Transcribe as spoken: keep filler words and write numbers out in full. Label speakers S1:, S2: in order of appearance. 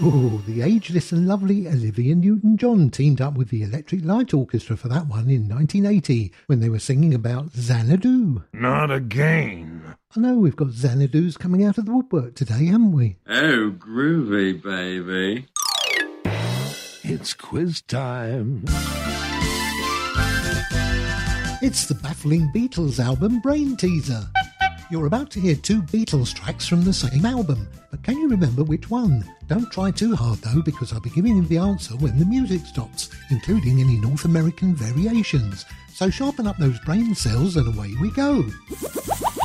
S1: Oh, the ageless and lovely Olivia Newton-John teamed up with the Electric Light Orchestra for that one in nineteen eighty when they were singing about Xanadu.
S2: Not again.
S1: I know we've got Xanadus coming out of the woodwork today, haven't we?
S3: Oh, groovy, baby.
S2: It's quiz time.
S1: It's the baffling Beatles album Brain Teaser. You're about to hear two Beatles tracks from the same album, but can you remember which one? Don't try too hard though, because I'll be giving you the answer when the music stops, including any North American variations. So sharpen up those brain cells and away we go.